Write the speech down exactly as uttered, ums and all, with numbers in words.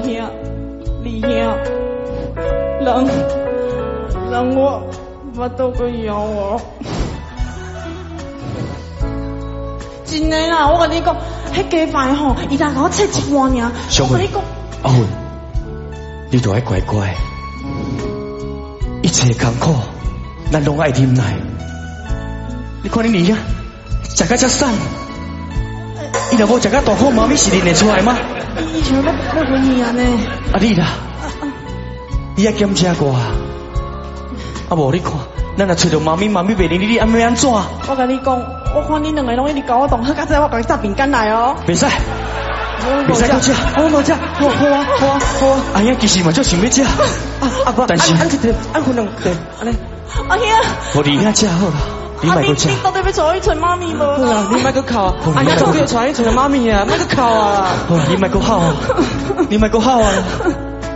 兄，二兄，人人我巴肚个枵我。真的啦，我跟你讲，迄鸡排吼，伊才甲我切一碗尔。 小妹，阿慧，你都爱乖乖，一切艰苦，咱拢爱忍耐。你看你二兄，食甲遮瘦，伊若无食甲大口，妈咪是认得出来吗？ 伊像要要昏去安尼。 啊你啦，你爱检查过啊？啊无你看，咱若找到妈咪，妈咪袂认你，你安要安怎？ 我跟你讲，我看你两个拢一直搞我动，好，刚才我甲你炸饼干来哦。 袂使，袂使搁食，我无食，好好啊，好啊，好啊。阿兄其实嘛就想要食，啊啊不，但是按一个，按分两个，安尼。 阿兄， 我二兄食好啦，你莫搁食。 你到底要找一寸妈咪无？ 好啦，你莫搁哭啊！阿兄做要找一寸妈咪啊，莫搁哭啊！ 好，你莫搁哭啊，你莫搁哭啊。